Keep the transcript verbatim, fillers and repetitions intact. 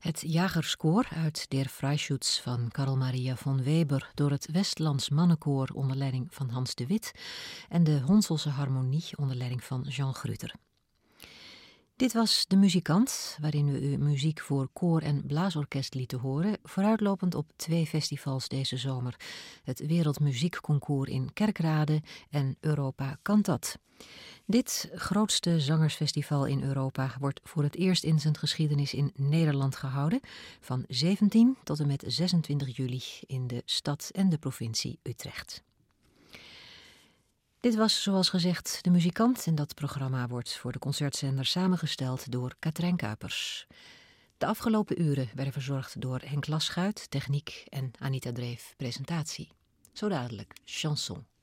Het jagerskoor uit Der Freischütz van Karl Maria von Weber door het Westlands Mannenkoor onder leiding van Hans de Wit en de Honselse Harmonie onder leiding van Jean Gruter. Dit was De Muzikant, waarin we u muziek voor koor- en blaasorkest lieten horen, vooruitlopend op twee festivals deze zomer. Het Wereldmuziekconcours in Kerkrade en Europa Cantat. Dit grootste zangersfestival in Europa wordt voor het eerst in zijn geschiedenis in Nederland gehouden, van zeventien tot en met zesentwintig juli in de stad en de provincie Utrecht. Dit was, zoals gezegd, De Muzikant en dat programma wordt voor de concertzender samengesteld door Katrijn Kuipers. De afgelopen uren werden verzorgd door Henk Laschuit, techniek en Anita Dreef, presentatie. Zo dadelijk, chanson.